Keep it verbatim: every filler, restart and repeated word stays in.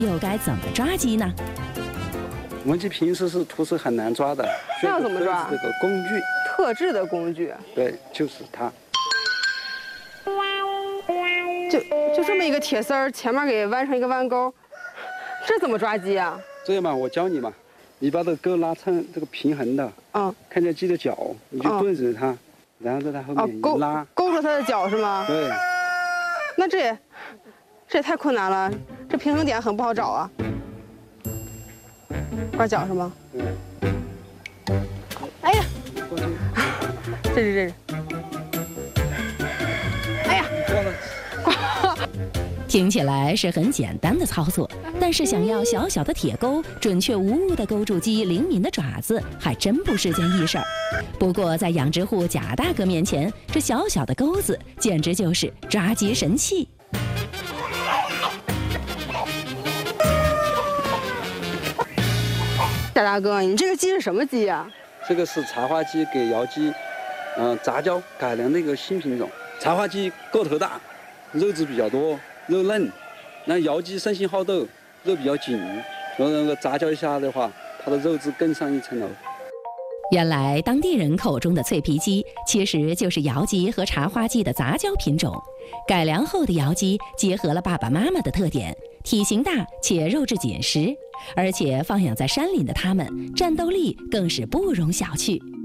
又该怎么抓鸡呢？ 我们鸡平时是徒手很难抓的， 那要怎么抓？ 这个工具， 特制的工具。 对，就是它。 就就这么一个铁丝儿，前面给弯成一个弯钩，这怎么抓鸡啊？ 这样嘛，我教你嘛，你把这个钩拉成这个平衡的， 嗯， 看见鸡的脚，你就对着它，然后在它后面一拉， 勾住它的脚是吗？ 对。 那这也这也太困难了，这平衡点很不好找啊。抓脚是吗？ 对。 哎呀，这是这是。哎呀， 听起来是很简单的操作，但是想要小小的铁钩准确无误地勾住鸡灵敏的爪子，还真不是件易事儿。不过在养殖户贾大哥面前，这小小的钩子简直就是抓鸡神器。 贾大哥，你这个鸡是什么鸡呀？ 这个是茶花鸡给窑鸡，嗯、呃，杂交改良的一个新品种。茶花鸡个头大，肉质比较多，肉嫩。那窑鸡生性好斗，肉比较紧，然后那个杂交一下的话，它的肉质更上一层楼。 原来当地人口中的脆皮鸡，其实就是窑鸡和茶花鸡的杂交品种。改良后的窑鸡结合了爸爸妈妈的特点，体型大且肉质紧实，而且放养在山林的它们，战斗力更是不容小觑。